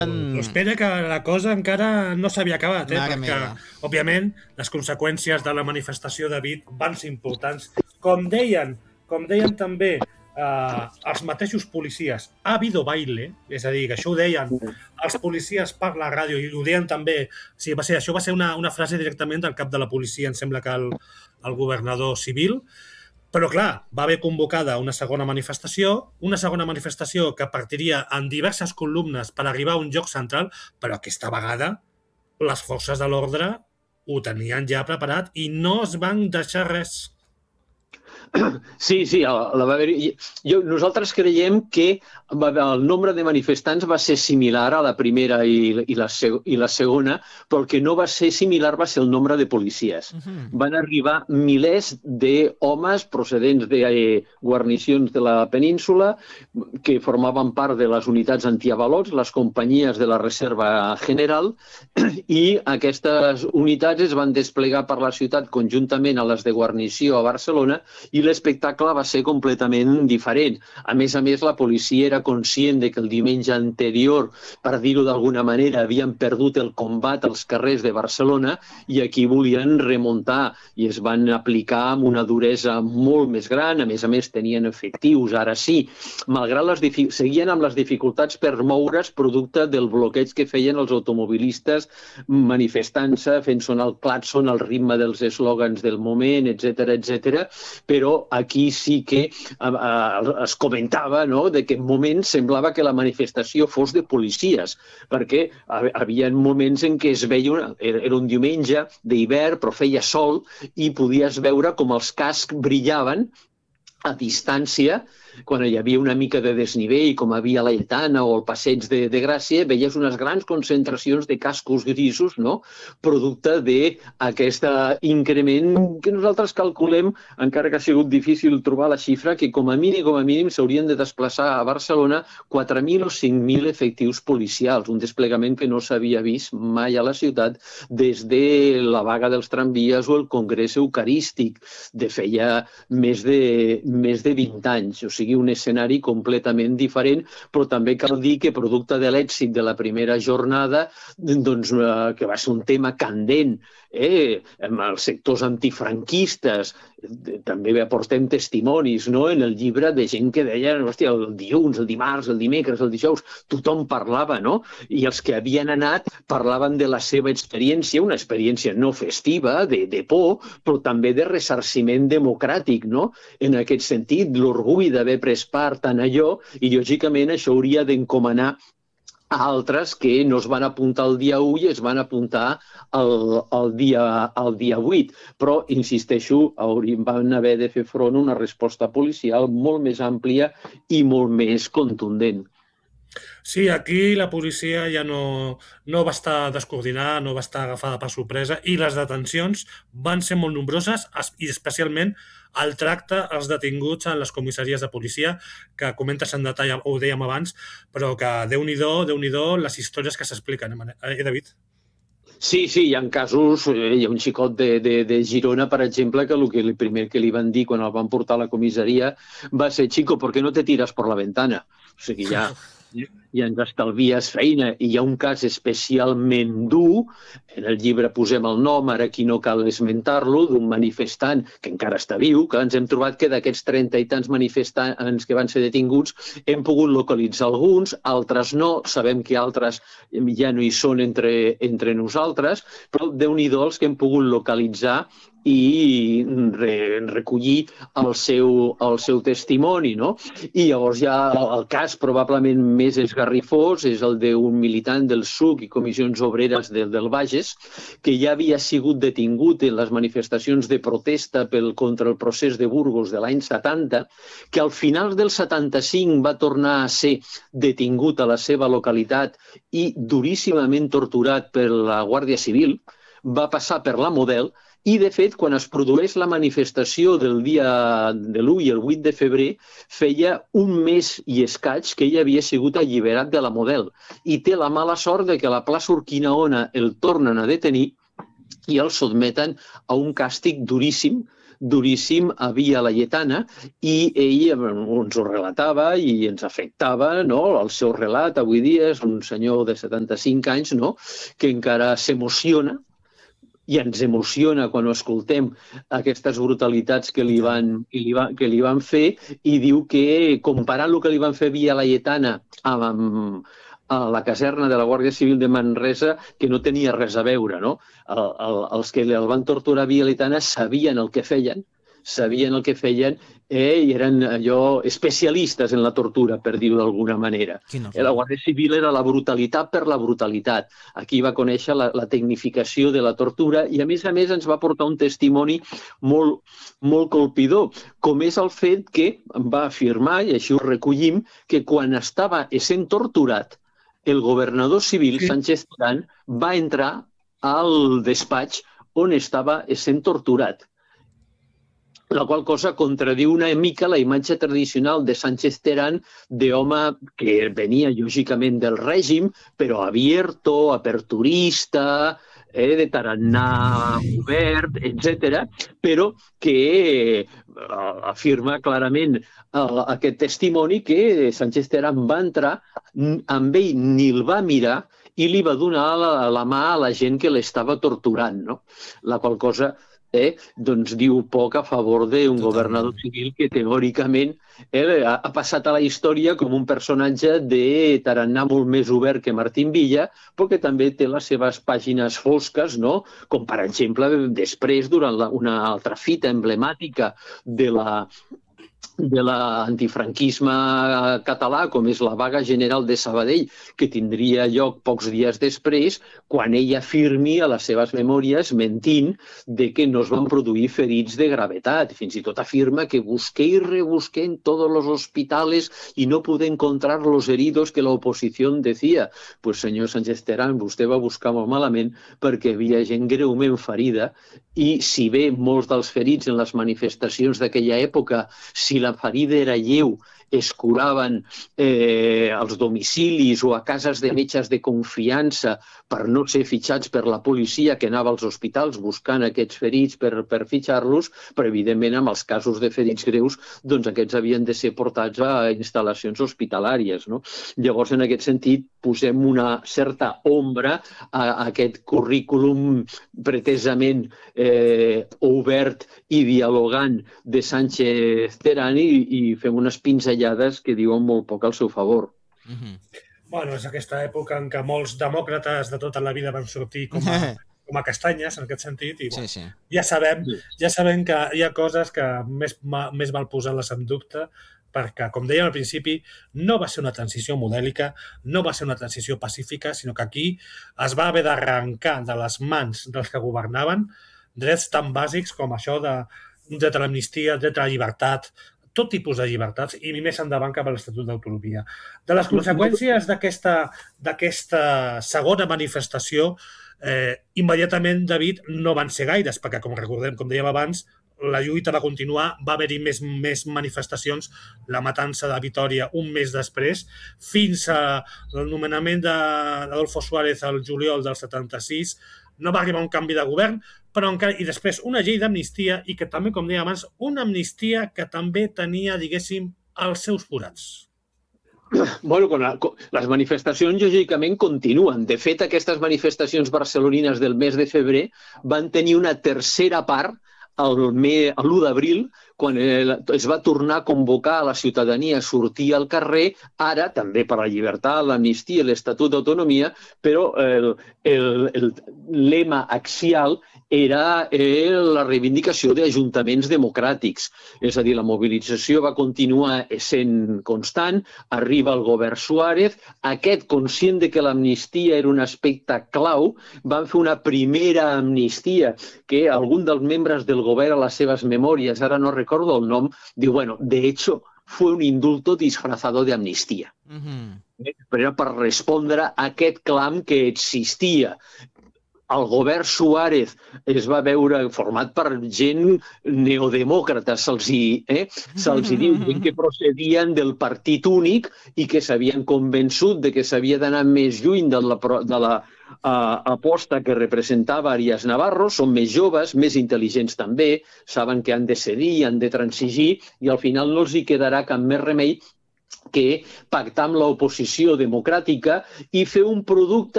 Però espera que la cosa encara no s'havia acabat, perquè, òbviament, les conseqüències de la manifestació de Vic van ser importants. Com deien també els mateixos policies a Vido Baile, és a dir, que això ho deien els policies per la ràdio i ho deien també, això va ser una frase directament del cap de la policia, em sembla que el governador civil, però clar, va haver convocada una segona manifestació que partiria en diverses columnes per arribar a un lloc central, però aquesta vegada les forces de l'ordre ho tenien ja preparat i no es van deixar res. Sí, nosaltres creiem que el nombre de manifestants va ser similar a la primera i la segona, però el que no va ser similar va ser el nombre de policies. Van arribar milers d'homes procedents de guarnicions de la península que formaven part de les unitats antiavalots, les companyies de la Reserva General, i aquestes unitats es van desplegar per la ciutat conjuntament a les de guarnició a Barcelona i l'espectacle va ser completament diferent. A més, la policia era conscient de que el diumenge anterior, per dir-ho d'alguna manera, havien perdut el combat als carrers de Barcelona i aquí volien remuntar i es van aplicar amb una duresa molt més gran. A més, tenien efectius, ara sí. Malgrat seguien amb les dificultats per moure's producte del bloqueig que feien els automobilistes manifestant-se, fent sonar el clàxon al ritme dels eslògans del moment, etc. Però aquí sí que es comentava de que en moments semblava que la manifestació fos de policies, perquè hi havia moments en què es veia, era un diumenge d'hivern, però feia sol i podies veure com els cascs brillaven a distància. Quan hi havia una mica de desnivell, com a Via Laietana o el Passeig de Gràcia, veies unes grans concentracions de cascos grisos, producte d'aquest increment que nosaltres calculem, encara que ha sigut difícil trobar la xifra, que com a mínim s'haurien de desplaçar a Barcelona 4.000 o 5.000 efectius policials, un desplegament que no s'havia vist mai a la ciutat des de la vaga dels tramvies o el Congrés Eucarístic de feia més de 20 anys. O sigui, un escenari completament diferent, però també cal dir que producte de l'èxit de la primera jornada, que va ser un tema candent amb els sectors antifranquistes, també aportem testimonis en el llibre de gent que deia, hòstia, el dilluns, el dimarts, el dimecres, el dijous, tothom parlava, i els que havien anat parlaven de la seva experiència, una experiència no festiva, de por, però també de ressarciment democràtic, en aquest sentit, l'orgull d'haver pres part en allò, i lògicament això hauria d'encomanar a altres que no es van apuntar el dia 1 i es van apuntar el dia 8. Però, insisteixo, van haver de fer front a una resposta policial molt més àmplia i molt més contundent. Sí, aquí la policia ja no va estar descoordinada, no va estar agafada per sorpresa i les detencions van ser molt nombroses i especialment el tracte als detinguts en les comissaries de policia, que comentes en detall, ho dèiem abans, però que Déu-n'hi-do les històries que s'expliquen. David? Sí, hi ha casos, hi ha un xicot de Girona, per exemple, que el primer que li van dir quan el van portar a la comissaria va ser: «Chico, ¿por qué no te tiras por la ventana?». O sigui, ja ens estalvies feina. I hi ha un cas especialment dur, en el llibre posem el nom, ara aquí no cal esmentar-lo, d'un manifestant que encara està viu, que ens hem trobat que d'aquests 30 i tants manifestants que van ser detinguts hem pogut localitzar alguns, altres no, sabem que altres ja no hi són entre nosaltres, però Déu-n'hi-do els que hem pogut localitzar i recollir el seu testimoni, I llavors ja el cas probablement més esgarrifós és el d'un militant del SUC i Comissions Obreres del Bages, que ja havia sigut detingut en les manifestacions de protesta contra el procés de Burgos de l'any 70, que al final del 75 va tornar a ser detingut a la seva localitat i duríssimament torturat per la Guàrdia Civil, va passar per la Model. I, de fet, quan es produeix la manifestació del dia de l'1 i el 8 de febrer, feia un mes i escaig que ell havia sigut alliberat de la Model. I té la mala sort de que a la plaça Urquinaona el tornen a detenir i el sotmeten a un càstig duríssim duríssim a Via Laietana i ell ens ho relatava i ens afectava, no? El seu relat avui dia és un senyor de 75 anys, no? Que encara s'emociona i ens emociona quan ho escoltem aquestes brutalitats que li van fer i diu que comparant el que li van fer a Via Laietana amb a la caserna de la Guàrdia Civil de Manresa, que no tenia res a veure, no? Els que el van torturar a Via Laietana sabien el que feien i eren especialistes en la tortura, per dir-ho d'alguna manera. La Guàrdia Civil era la brutalitat per la brutalitat. Aquí va conèixer la tecnificació de la tortura i, a més, ens va portar un testimoni molt, molt colpidor, com és el fet que va afirmar, i així ho recollim, que quan estava essent torturat, el governador civil, Sánchez Terán, va entrar al despatx on estava essent torturat. La qual cosa contradiu una mica la imatge tradicional de Sánchez Terán d'home que venia lògicament del règim, però abierto, aperturista, de tarannà obert, etc., però que afirma clarament aquest testimoni que Sánchez Terán va entrar, amb ell ni el va mirar i li va donar la mà a la gent que l'estava torturant, no? La qual cosa doncs diu poc a favor d'un governador civil que teòricament ha passat a la història com un personatge de tarannà molt més obert que Martín Villa, però que també té les seves pàgines fosques, no? Com per exemple després, durant una altra fita emblemàtica de l'antifranquisme català, com és la vaga general de Sabadell, que tindria lloc pocs dies després, quan ell afirmi a les seves memòries, mentint, de que no es van produir ferits de gravetat. Fins i tot afirma que busqué y rebusqué en todos los hospitales y no pude encontrar los heridos que la oposición decía. Pues, senyor Sánchez Terán, vostè va buscar molt malament perquè hi havia gent greument ferida i, si bé molts dels ferits en les manifestacions d'aquella època, si la ferida era lleu, es curaven als domicilis o a cases de metges de confiança per no ser fitxats per la policia que anava als hospitals buscant aquests ferits per fitxar-los, però evidentment amb els casos de ferits greus doncs aquests havien de ser portats a instal·lacions hospitalàries, no? Llavors, en aquest sentit, posem una certa ombra a aquest currículum pretesament obert i dialogant de Sánchez Terán i fem unes pinzellades que diuen molt poc al seu favor. Bueno, és aquesta època en què molts demòcrates de tota la vida van sortir com a castanyes, en aquest sentit, i bueno, ja sabem que hi ha coses que més val posar-les en dubte, perquè, com dèiem al principi, no va ser una transició modèlica, no va ser una transició pacífica, sinó que aquí es va haver d'arrencar de les mans dels que governaven drets tan bàsics com això d'un dret a l'amnistia, dret a la llibertat, tot tipus de llibertats, i més endavant cap a l'Estatut d'Autonomia. De les conseqüències d'aquesta segona manifestació, immediatament, David, no van ser gaires, perquè, com recordem, com dèiem abans, la lluita va continuar, va haver-hi més manifestacions, la matança de Vitòria un mes després, fins al nomenament d'Adolfo Suárez al juliol del 76, no va arribar un canvi de govern, però encara, i després una llei d'amnistia i que també, com deia abans, una amnistia que també tenia, diguéssim, els seus forats. Bueno, les manifestacions lògicament continuen. De fet, aquestes manifestacions barcelonines del mes de febrer van tenir una tercera part l'1 d'abril, quan es va tornar a convocar a la ciutadania a sortir al carrer, ara també per la llibertat, l'amnistia i l'Estatut d'Autonomia, però el lema axial era la reivindicació d'ajuntaments democràtics. És a dir, la mobilització va continuar sent constant, arriba el govern Suárez, aquest, conscient de que l'amnistia era un aspecte clau, van fer una primera amnistia que algun dels membres del govern a les seves memòries, ara no recordo el nom, diu, bueno, de hecho, fue un indulto disfrazado de amnistía. Però era per respondre a aquest clam que existia el govern Suárez es va veure format per gent neodemòcrata, se'ls diu, gent que procedien del partit únic i que s'havien convençut de que s'havia d'anar més lluny de la aposta que representava Arias Navarro. Són més joves, més intel·ligents també, saben que han de cedir, han de transigir, i al final no els hi quedarà cap més remei que pactar amb l'oposició democràtica i fer un producte